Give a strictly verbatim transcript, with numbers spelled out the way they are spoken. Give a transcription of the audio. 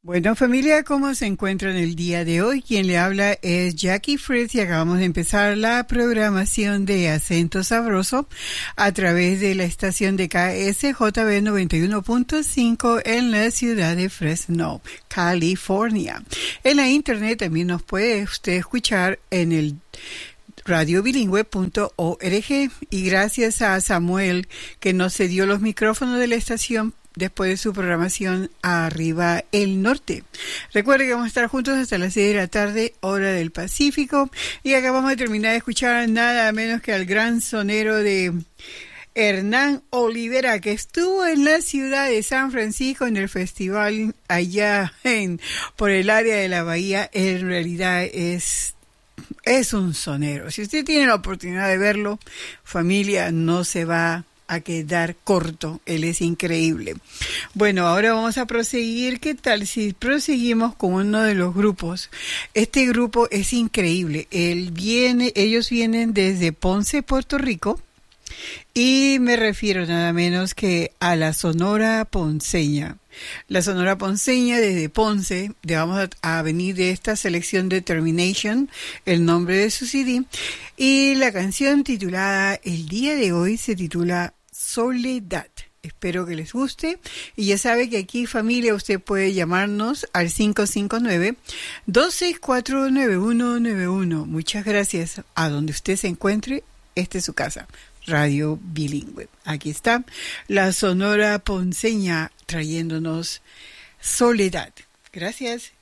Bueno, familia, ¿cómo se encuentran el día de hoy? Quien le habla es Jackie Fritz y acabamos de empezar la programación de Acento Sabroso a través de la estación de K S J B noventa y uno punto cinco en la ciudad de Fresno, California. En la internet también nos puede usted escuchar en el radio bilingüe punto org, y gracias a Samuel que nos cedió los micrófonos de la estación después de su programación Arriba el Norte. Recuerde que vamos a estar juntos hasta las seis de la tarde, hora del Pacífico, y acabamos de terminar de escuchar nada menos que al gran sonero de Hernán Olivera, que estuvo en la ciudad de San Francisco en el festival allá en por el área de la bahía. En realidad es es un sonero. Si usted tiene la oportunidad de verlo, familia, no se va a quedar corto. Él es increíble. Bueno, ahora vamos a proseguir. ¿Qué tal si proseguimos con uno de los grupos? Este grupo es increíble. Él viene, ellos vienen desde Ponce, Puerto Rico, y me refiero nada menos que a la Sonora Ponceña. La Sonora Ponceña desde Ponce, de, vamos a, a venir de esta selección Determination, el nombre de su C D, y la canción titulada el día de hoy se titula Soledad. Espero que les guste, y ya sabe que aquí, familia, usted puede llamarnos al cinco cinco nueve, dos seis cuatro, nueve uno nueve uno. Muchas gracias. A donde usted se encuentre, esta es su casa. Radio Bilingüe. Aquí está la Sonora Ponceña trayéndonos Soledad. Gracias.